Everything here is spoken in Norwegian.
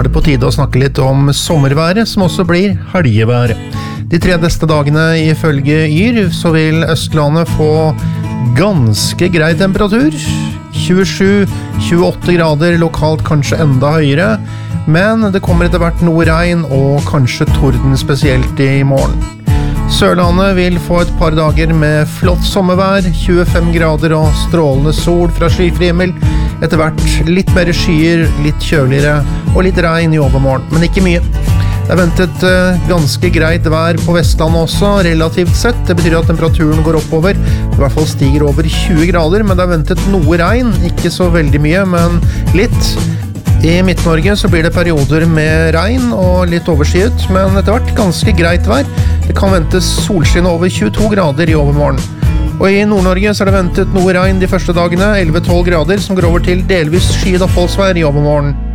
det på tide å snakke litt om sommerværet, som også blir helgevær. De 3 neste dagene ifølge Yr, så vil Østlandet få ganske grei temperatur. 27-28 grader, lokalt kanskje enda høyere, men det kommer etter hvert noe regn og kanskje torden spesielt i morgen. Sørlandet vil få et par dager med flott sommervær, 25 grader og strålende sol fra skyfri himmel. Etter hvert litt mer skyer, litt kjøligere og litt regn i overmorgen, men ikke mye. Det er ventet ganske greit vær på Vestlandet også, relativt sett. Det betyr at temperaturen går oppover, i hvert fall stiger over 20 grader, men det er ventet noe regn, ikke så veldig mye, men litt. I Midt-Norge så blir det perioder med regn og litt overskyet, men etter hvert ganske greit vær. Det kan ventes solskinn over 22 grader i overmorgen. Og i Nord-Norge så er det ventet noe regn de første dagene, 11-12 grader, som går over til delvis skyet oppholdsvær i overmorgen.